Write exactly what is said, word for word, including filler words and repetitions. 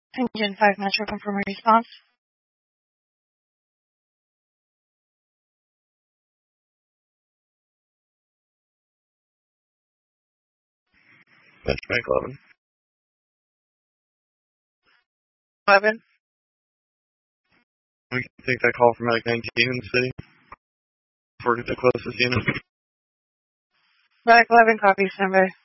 Engine five Metro confirm a response. That's Bank eleven. eleven. We can take that call from Medic nineteen in the city. Before we get the closest unit. Medic eleven, copy, stand by.